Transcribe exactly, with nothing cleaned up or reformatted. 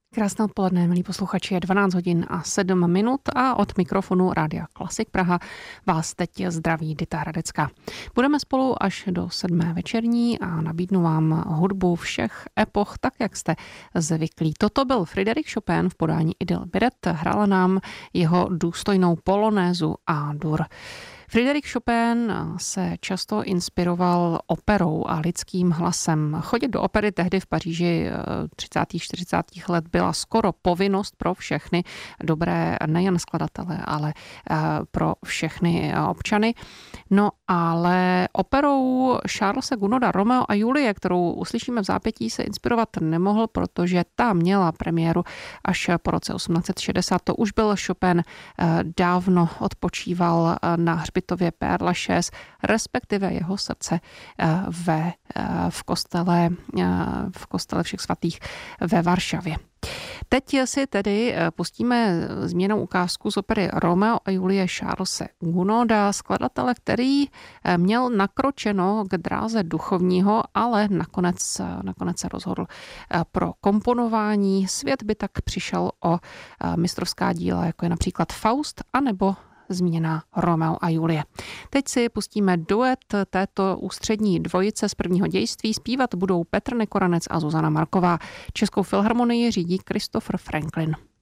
Krásné odpoledne, milí posluchači, je dvanáct hodin a sedm minut a od mikrofonu Rádia Klasik Praha vás teď zdraví Dita Hradecká. Budeme spolu až do sedmé večerní a nabídnu vám hudbu všech epoch, tak jak jste zvyklí. Toto byl Frédéric Chopin v podání Idyll Biret, hrála nám jeho důstojnou polonézu A-dur. Frédéric Chopin se často inspiroval operou a lidským hlasem. Chodit do opery tehdy v Paříži třicátých čtyřicátých let byla skoro povinnost pro všechny dobré, nejen skladatele, ale pro všechny občany. No ale operou Charlese Gounoda Romeo a Julie, kterou uslyšíme v zápětí, se inspirovat nemohl, protože ta měla premiéru až po roce osmnáct set šedesát. To už byl Chopin, dávno odpočíval na hřbitově Père Lachaise, respektive jeho srdce ve, v kostele, v kostele všech svatých ve Varšavě. Teď si tedy pustíme zmíněnou ukázku z opery Romeo a Julie Charlese Gounoda, skladatele, který měl nakročeno k dráze duchovního, ale nakonec, nakonec se rozhodl pro komponování. Svět by tak přišel o mistrovská díla, jako je například Faust, anebo zmíněná Romeo a Julie. Teď si pustíme duet této ústřední dvojice z prvního dějství. Zpívat budou Petr Nekoranec a Zuzana Marková. Českou filharmonii řídí Christopher Franklin.